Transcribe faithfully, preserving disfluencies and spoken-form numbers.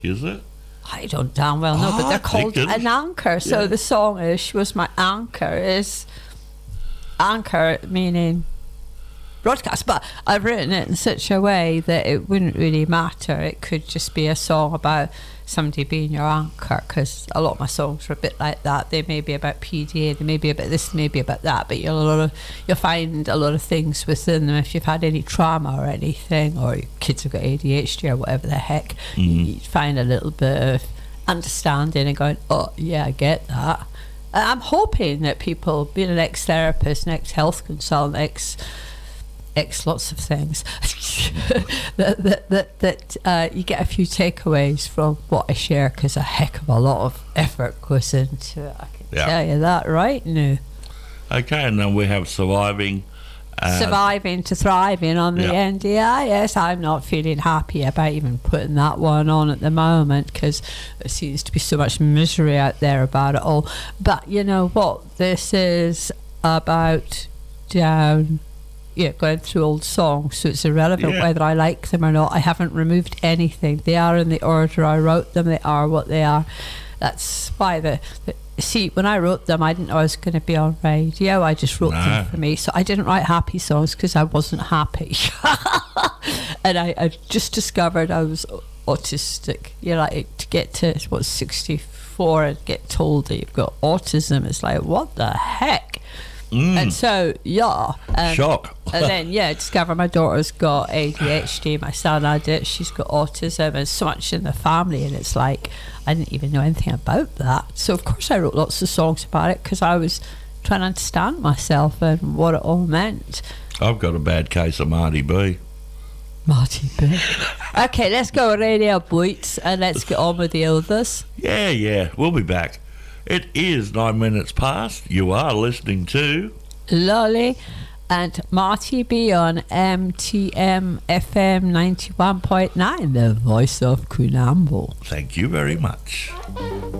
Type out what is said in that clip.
is it? I don't damn well know, Oh, but they're I called think it is. an anchor. So Yeah. the song is "She Was My Anchor" is anchor meaning broadcast, but I've written it in such a way that it wouldn't really matter. It could just be a song about somebody being your anchor, because a lot of my songs are a bit like that. They may be about P D A, they may be about this, they may be about that, but you'll, a lot of, you'll find a lot of things within them. If you've had any trauma or anything, or your kids have got A D H D or whatever the heck, Mhm. you, you find a little bit of understanding and going, oh yeah, I get that. And I'm hoping that people, being an ex-therapist, an ex-health consultant, ex X lots of things that that that, that uh, you get a few takeaways from what I share, because a heck of a lot of effort goes into it. I can Yeah. tell you that right now. Okay, and then we have surviving. Uh, Surviving to thriving on the yeah. N D I S. I'm not feeling happy about even putting that one on at the moment, because there seems to be so much misery out there about it all. But you know what? This is about down. Yeah, going through old songs, so it's irrelevant Yeah. whether I like them or not. I haven't removed anything. They are in the order I wrote them. They are what they are. That's why the, the see, when I wrote them, I didn't know I was going to be on radio. I just wrote Nah. them for me. So I didn't write happy songs because I wasn't happy. And I, I just discovered I was autistic. You know, like to get to what sixty-four and get told that you've got autism, it's like, what the heck? mm, And so, yeah. Um, shock. and then, yeah, discover my daughter's got A D H D, my son had it, she's got autism, and so much in the family, and it's like, I didn't even know anything about that. So, of course, I wrote lots of songs about it, because I was trying to understand myself and what it all meant. I've got a bad case of Marty B. Marty B. Okay, let's go radio boots, and let's get on with the others. Yeah, yeah, we'll be back. It is nine minutes past. You are listening to Lolly and Marty B on M T M F M ninety-one point nine, the voice of Coonamble. Thank you very much.